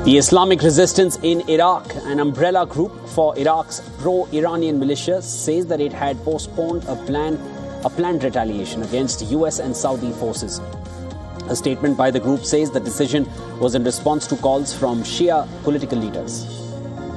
The Islamic Resistance in Iraq, an umbrella group for Iraq's pro-Iranian militia, says that it had postponed a planned retaliation against US and Saudi forces. A statement by the group says the decision was in response to calls from Shia political leaders.